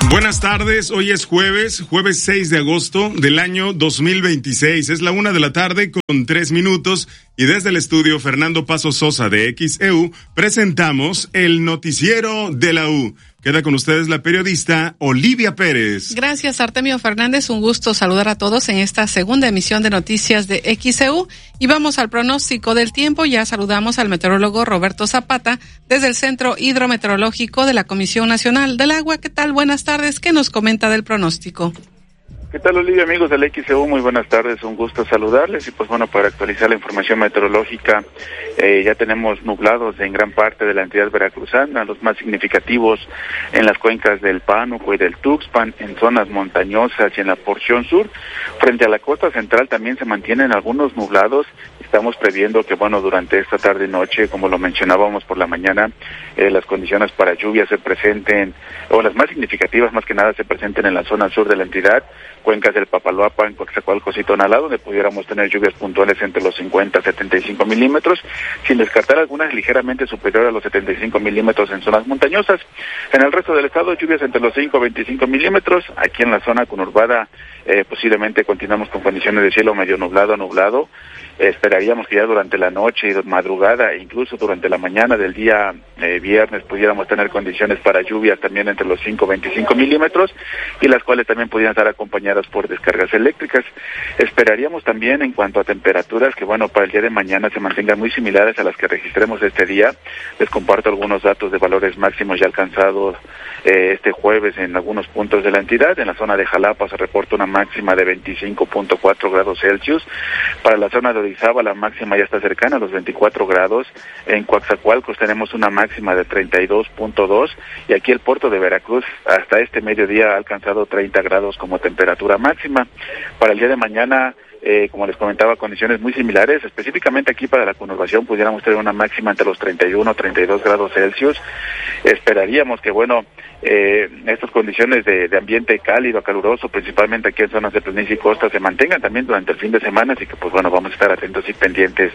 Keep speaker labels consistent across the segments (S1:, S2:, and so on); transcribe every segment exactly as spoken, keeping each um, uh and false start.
S1: Buenas tardes, hoy es jueves, jueves seis de agosto del año dos mil veintiséis. Es la una de la tarde con tres minutos y desde el estudio Fernando Paso Sosa de X E U presentamos el noticiero de la U. Queda con ustedes la periodista Olivia Pérez.
S2: Gracias, Artemio Fernández. Un gusto saludar a todos en esta segunda emisión de noticias de X E U. Y vamos al pronóstico del tiempo. Ya saludamos al meteorólogo Roberto Zapata desde el Centro Hidrometeorológico de la Comisión Nacional del Agua. ¿Qué tal? Buenas tardes. ¿Qué nos comenta del pronóstico?
S3: ¿Qué tal, Olivia, amigos del X E U? Muy buenas tardes, un gusto saludarles. Y pues bueno, para actualizar la información meteorológica, eh, ya tenemos nublados en gran parte de la entidad veracruzana, los más significativos en las cuencas del Pánuco y del Tuxpan, en zonas montañosas y en la porción sur. Frente a la costa central también se mantienen algunos nublados. Estamos previendo que, bueno, durante esta tarde y noche, como lo mencionábamos por la mañana, eh, las condiciones para lluvia se presenten, o las más significativas más que nada se presenten en la zona sur de la entidad, cuencas del Papaloapan, Coatzacoalcos y Tonalá, donde pudiéramos tener lluvias puntuales entre los cincuenta a setenta y cinco milímetros, sin descartar algunas ligeramente superiores a los setenta y cinco milímetros en zonas montañosas. En el resto del estado, lluvias entre los cinco a veinticinco milímetros. Aquí en la zona conurbada, eh, posiblemente continuamos con condiciones de cielo medio nublado a nublado. Eh, esperaríamos que ya durante la noche y madrugada, e incluso durante la mañana del día eh, viernes, pudiéramos tener condiciones para lluvias también entre los cinco a veinticinco milímetros, y las cuales también pudieran estar acompañadas por descargas eléctricas. Esperaríamos también, en cuanto a temperaturas, que bueno, para el día de mañana se mantengan muy similares a las que registremos este día. Les comparto algunos datos de valores máximos ya alcanzados eh, este jueves en algunos puntos de la entidad. En la zona de Jalapa se reporta una máxima de veinticinco punto cuatro grados Celsius. Para la zona de Orizaba la máxima ya está cercana a los veinticuatro grados. En Coatzacoalcos tenemos una máxima de treinta y dos punto dos, y aquí el puerto de Veracruz hasta este mediodía ha alcanzado treinta grados como temperatura máxima. Para el día de mañana, Eh, como les comentaba, condiciones muy similares. Específicamente aquí para la conurbación pudiéramos tener una máxima entre los treinta y uno a treinta y dos grados Celsius. Esperaríamos que, bueno, eh, estas condiciones de, de ambiente cálido, caluroso, principalmente aquí en zonas de planicie y costa, se mantengan también durante el fin de semana, así que pues bueno, vamos a estar atentos y pendientes.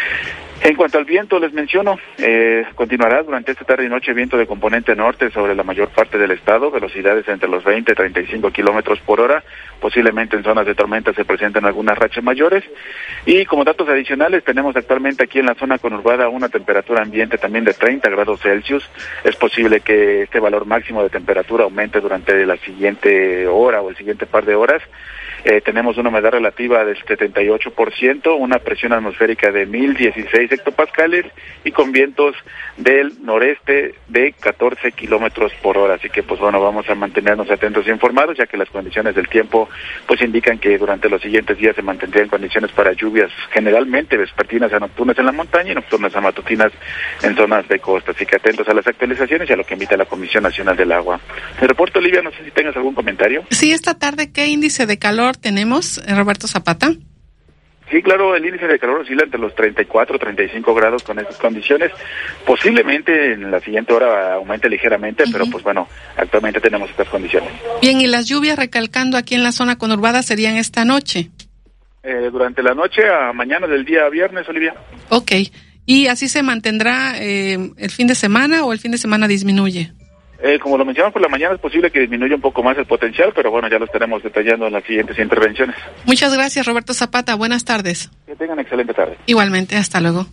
S3: En cuanto al viento, les menciono, eh, continuará durante esta tarde y noche viento de componente norte sobre la mayor parte del estado, velocidades entre los veinte y treinta y cinco kilómetros por hora, posiblemente en zonas de tormenta se presenten algunas rachas mayores. Y como datos adicionales, tenemos actualmente aquí en la zona conurbada una temperatura ambiente también de treinta grados Celsius. Es posible que este valor máximo de temperatura aumente durante la siguiente hora o el siguiente par de horas. Eh, tenemos una humedad relativa del setenta y ocho por ciento, una presión atmosférica de mil dieciséis hectopascales y con vientos del noreste de catorce kilómetros por hora. Así que pues bueno, vamos a mantenernos atentos e informados, ya que las condiciones del tiempo pues indican que durante los siguientes días se mantendrían condiciones para lluvias generalmente vespertinas a nocturnas en la montaña y nocturnas a matutinas en zonas de costa. Así que atentos a las actualizaciones y a lo que invita la Comisión Nacional del Agua. El reporte, Olivia, no sé si tengas algún comentario.
S2: Sí, esta tarde, ¿qué índice de calor tenemos, Roberto Zapata?
S3: Sí, claro, el índice de calor oscila entre los treinta y cuatro y treinta y cinco grados con estas condiciones. Posiblemente en la siguiente hora aumente ligeramente, uh-huh. pero pues bueno, actualmente tenemos estas condiciones.
S2: Bien, y las lluvias, recalcando aquí en la zona conurbada, serían esta noche.
S3: Eh, durante la noche a mañana del día viernes, Olivia.
S2: Ok, ¿y así se mantendrá eh, el fin de semana o el fin de semana disminuye?
S3: Eh, como lo mencionamos por la mañana, es posible que disminuya un poco más el potencial, pero bueno, ya lo estaremos detallando en las siguientes intervenciones.
S2: Muchas gracias, Roberto Zapata. Buenas tardes.
S3: Que tengan excelente tarde.
S2: Igualmente, hasta luego.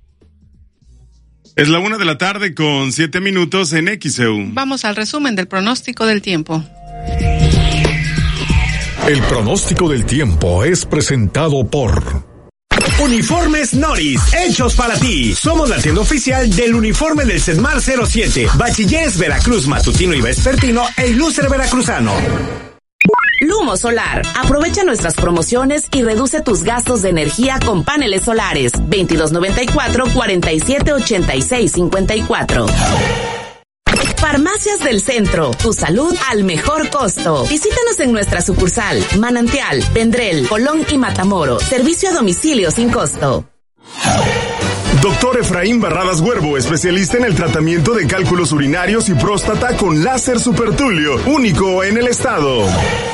S1: Es la una de la tarde con siete minutos en X E U.
S2: Vamos al resumen del pronóstico del tiempo.
S4: El pronóstico del tiempo es presentado por
S5: Uniformes Noris, hechos para ti. Somos la tienda oficial del uniforme del Sedmar cero siete, Bachilleres Veracruz Matutino y Vespertino e Ilustre Veracruzano.
S6: Lumo Solar. Aprovecha nuestras promociones y reduce tus gastos de energía con paneles solares. veintidós noventa y cuatro, cuarenta y siete, ochenta y seis, cincuenta y cuatro. Farmacias del Centro, tu salud al mejor costo. Visítanos en nuestra sucursal, Manantial, Vendrell, Colón y Matamoros. Servicio a domicilio sin costo.
S7: Doctor Efraín Barradas Huervo, especialista en el tratamiento de cálculos urinarios y próstata con láser supertulio, único en el estado.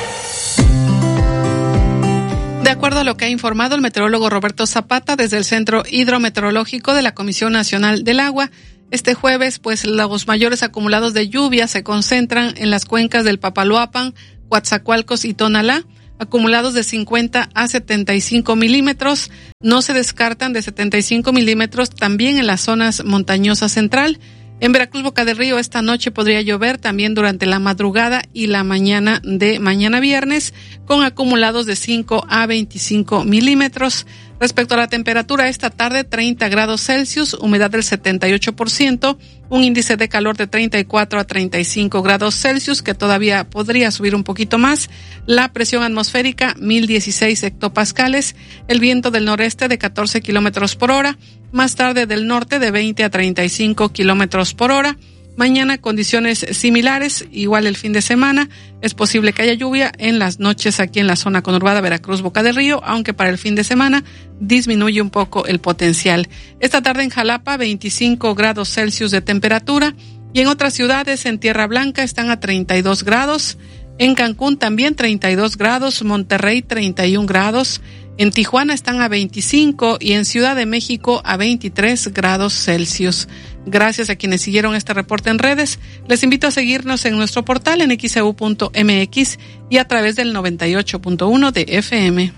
S2: De acuerdo a lo que ha informado el meteorólogo Roberto Zapata desde el Centro Hidrometeorológico de la Comisión Nacional del Agua, Este jueves, pues los mayores acumulados de lluvia se concentran en las cuencas del Papaloapan, Coatzacoalcos y Tonalá, acumulados de cincuenta a setenta y cinco milímetros. No se descartan de setenta y cinco milímetros también en las zonas montañosas central. En Veracruz, Boca del Río, esta noche podría llover también durante la madrugada y la mañana de mañana viernes, con acumulados de cinco a veinticinco milímetros. Respecto a la temperatura, esta tarde treinta grados Celsius, humedad del setenta y ocho por ciento, un índice de calor de treinta y cuatro a treinta y cinco grados Celsius, que todavía podría subir un poquito más. La presión atmosférica, mil dieciséis hectopascales, el viento del noreste de catorce kilómetros por hora, más tarde del norte de veinte a treinta y cinco kilómetros por hora. Mañana condiciones similares, igual el fin de semana, es posible que haya lluvia en las noches aquí en la zona conurbada Veracruz, Boca del Río, aunque para el fin de semana disminuye un poco el potencial. Esta tarde en Jalapa, veinticinco grados Celsius de temperatura, y en otras ciudades, en Tierra Blanca están a treinta y dos grados, en Cancún también treinta y dos grados, Monterrey treinta y un grados, en Tijuana están a veinticinco y en Ciudad de México a veintitrés grados Celsius. Gracias a quienes siguieron este reporte en redes. Les invito a seguirnos en nuestro portal en x e u punto m x y a través del noventa y ocho punto uno de F M.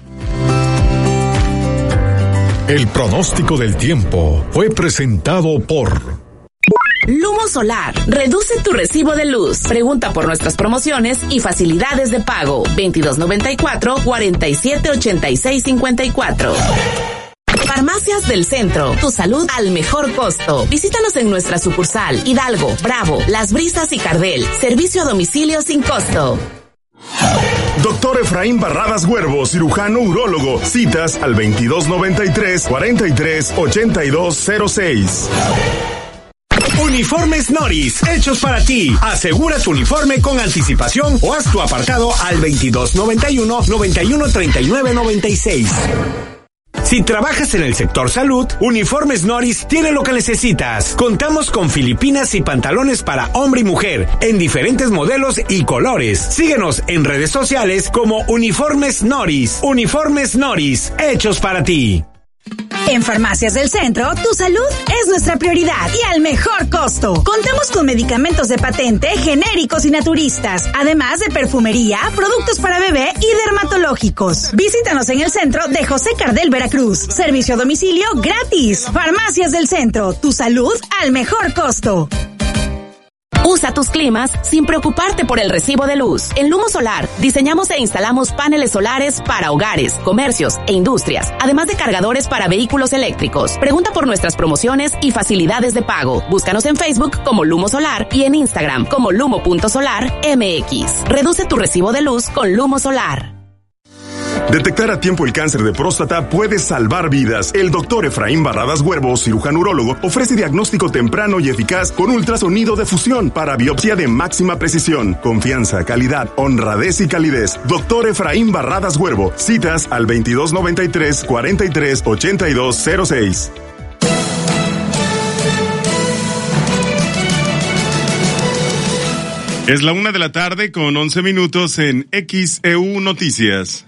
S4: El pronóstico del tiempo fue presentado por
S6: Lumo Solar. Reduce tu recibo de luz. Pregunta por nuestras promociones y facilidades de pago. veintidós noventa y cuatro, cuarenta y siete ochenta y seis cincuenta y cuatro. Farmacias del Centro. Tu salud al mejor costo. Visítanos en nuestra sucursal Hidalgo, Bravo, Las Brisas y Cardel. Servicio a domicilio sin costo.
S7: Doctor Efraín Barradas Huervo, cirujano urólogo. Citas al veintidós noventa y tres, cuarenta y tres ochenta y dos cero seis.
S5: Uniformes Noris, hechos para ti. Asegura tu uniforme con anticipación o haz tu apartado al veintidós noventa y uno, noventa y uno treinta y nueve noventa y seis. Si trabajas en el sector salud, Uniformes Noris tiene lo que necesitas. Contamos con filipinas y pantalones para hombre y mujer en diferentes modelos y colores. Síguenos en redes sociales como Uniformes Noris. Uniformes Noris, hechos para ti.
S8: En Farmacias del Centro, tu salud es nuestra prioridad y al mejor costo. Contamos con medicamentos de patente, genéricos y naturistas, además de perfumería, productos para bebé y dermatológicos. Visítanos en el centro de José Cardel, Veracruz. Servicio a domicilio gratis. Farmacias del Centro, tu salud al mejor costo.
S6: Usa tus climas sin preocuparte por el recibo de luz. En Lumo Solar, diseñamos e instalamos paneles solares para hogares, comercios e industrias, además de cargadores para vehículos eléctricos. Pregunta por nuestras promociones y facilidades de pago. Búscanos en Facebook como Lumo Solar y en Instagram como lumo punto solar m x. Reduce tu recibo de luz con Lumo Solar.
S7: Detectar a tiempo el cáncer de próstata puede salvar vidas. El doctor Efraín Barradas Huervo, cirujano urólogo, ofrece diagnóstico temprano y eficaz con ultrasonido de fusión para biopsia de máxima precisión. Confianza, calidad, honradez y calidez. Doctor Efraín Barradas Huervo. Citas al veintidós noventa y tres, cuarenta y tres ochenta y dos cero seis.
S1: Es la una de la tarde con once minutos en X E U Noticias.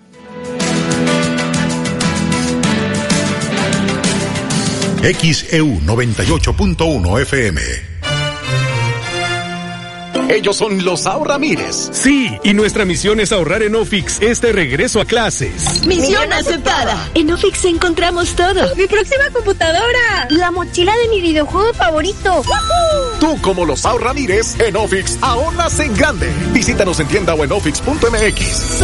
S4: X E U noventa y ocho punto uno F M.
S9: Ellos son los Ahorramires.
S10: Sí, y nuestra misión es ahorrar en Ofix este regreso a clases.
S11: Misión aceptada. En Ofix encontramos todo.
S12: Mi próxima computadora.
S11: La mochila de mi videojuego favorito.
S9: ¡Woohoo! Tú, como los Ahorramires, en Ofix ahorras en grande. Visítanos en tienda o en ofix punto m x.